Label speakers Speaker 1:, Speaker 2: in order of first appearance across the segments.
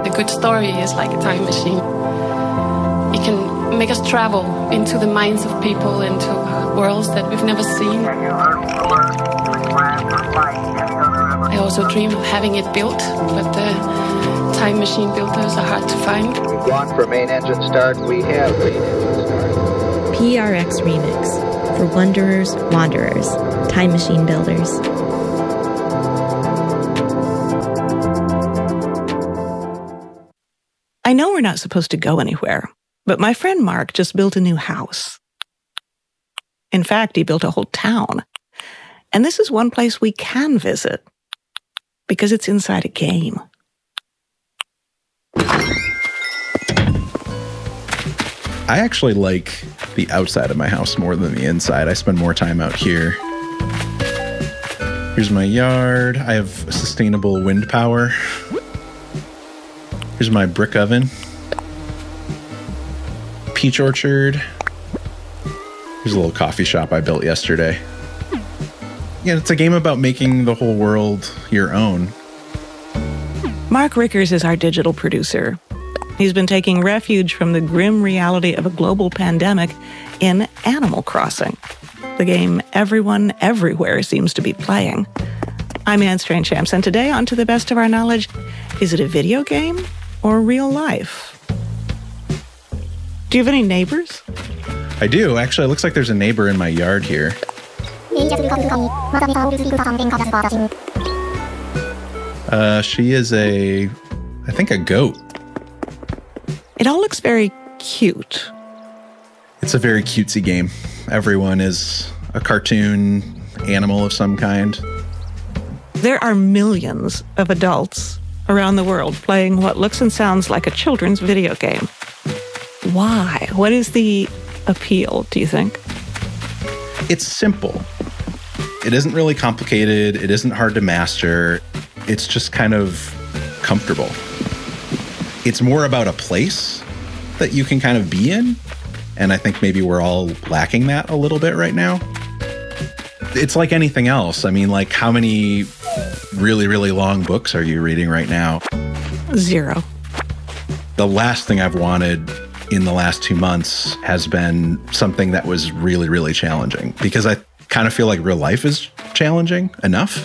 Speaker 1: a good story is like a time machine. It can make us travel into the minds of people, into worlds that we've never seen. I also dream of having it built, but the time machine builders are hard to find.
Speaker 2: We've gone for main engine start. We have main engine start.
Speaker 3: PRX Remix for Wanderers, Wanderers, Time Machine Builders.
Speaker 4: I know we're not supposed to go anywhere, but my friend Mark just built a new house. In fact, he built a whole town. And this is one place we can visit because it's inside a game.
Speaker 5: I actually like the outside of my house more than the inside. I spend more time out here. Here's my yard. I have sustainable wind power. Here's my brick oven. Peach orchard. Here's a little coffee shop I built yesterday. Yeah, it's a game about making the whole world your own.
Speaker 4: Mark Rickers is our digital producer. He's been taking refuge from the grim reality of a global pandemic in Animal Crossing, the game everyone everywhere seems to be playing. I'm Anne Strange-Champs, and today, on To the Best of Our Knowledge, is it a video game or real life? Do you have any neighbors?
Speaker 5: I do. Actually, it looks like there's a neighbor in my yard here. She is I think a goat.
Speaker 4: It all looks very cute.
Speaker 5: It's a very cutesy game. Everyone is a cartoon animal of some kind.
Speaker 4: There are millions of adults around the world playing what looks and sounds like a children's video game. Why? What is the appeal, do you think?
Speaker 5: It's simple. It isn't really complicated. It isn't hard to master. It's just kind of comfortable. It's more about a place that you can kind of be in. And I think maybe we're all lacking that a little bit right now. It's like anything else. I mean, like, how many really, really long books are you reading right now?
Speaker 4: 0.
Speaker 5: The last thing I've wanted in the last 2 months has been something that was really, really challenging, because I kind of feel like real life is challenging enough.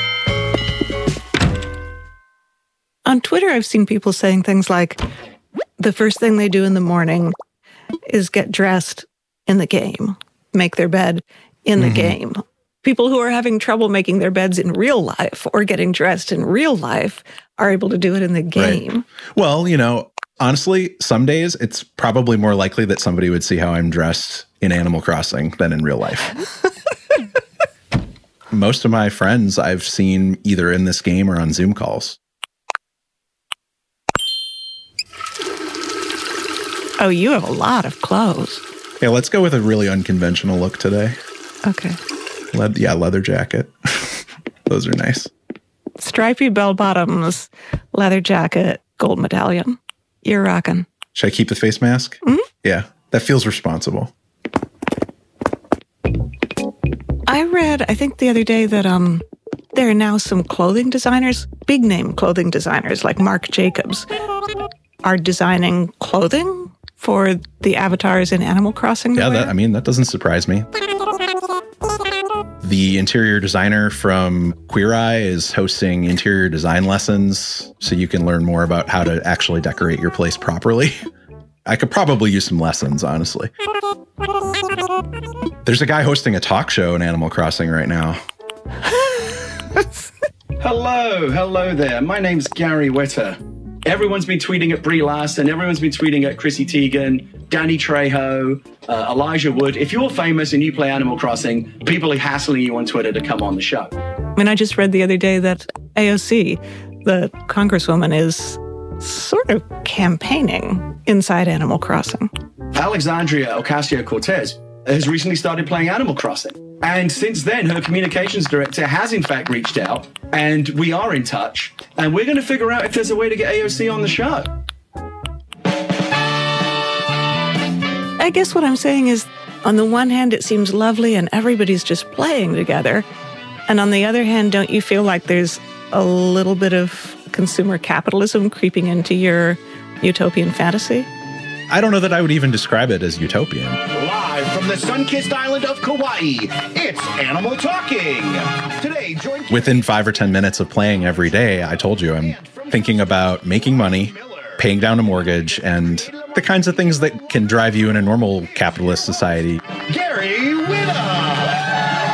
Speaker 4: On Twitter, I've seen people saying things like, the first thing they do in the morning is get dressed in the game, make their bed in the game. People who are having trouble making their beds in real life or getting dressed in real life are able to do it in the game.
Speaker 5: Right. Well, you know, honestly, some days it's probably more likely that somebody would see how I'm dressed in Animal Crossing than in real life. Most of my friends I've seen either in this game or on Zoom calls.
Speaker 4: Oh, you have a lot of clothes.
Speaker 5: Yeah, let's go with a really unconventional look today.
Speaker 4: Okay.
Speaker 5: Leather jacket. Those are nice.
Speaker 4: Stripy bell bottoms, leather jacket, gold medallion. You're rocking.
Speaker 5: Should I keep the face mask?
Speaker 4: Mm-hmm.
Speaker 5: Yeah, that feels responsible.
Speaker 4: I read, I think the other day, that there are now some clothing designers, big name clothing designers like Marc Jacobs, are designing clothing for the avatars in Animal Crossing.
Speaker 5: Yeah, that doesn't surprise me. The interior designer from Queer Eye is hosting interior design lessons, so you can learn more about how to actually decorate your place properly. I could probably use some lessons, honestly. There's a guy hosting a talk show in Animal Crossing right now.
Speaker 6: Hello there. My name's Gary Whitta. Everyone's been tweeting at Brie Larson, everyone's been tweeting at Chrissy Teigen, Danny Trejo, Elijah Wood. If you're famous and you play Animal Crossing, people are hassling you on Twitter to come on the show.
Speaker 4: And I just read the other day that AOC, the congresswoman, is sort of campaigning inside Animal Crossing.
Speaker 6: Alexandria Ocasio-Cortez has recently started playing Animal Crossing. And since then, her communications director has in fact reached out, and we are in touch, and we're going to figure out if there's a way to get AOC on the show.
Speaker 4: I guess what I'm saying is, on the one hand, it seems lovely and everybody's just playing together. And on the other hand, don't you feel like there's a little bit of consumer capitalism creeping into your utopian fantasy?
Speaker 5: I don't know that I would even describe it as utopian.
Speaker 7: Live from the sun-kissed island of Kauai, it's Animal Talking. Today, join...
Speaker 5: Within 5 or 10 minutes of playing every day, I told you I'm thinking about making money, paying down a mortgage, and the kinds of things that can drive you in a normal capitalist society.
Speaker 7: Gary Whitta!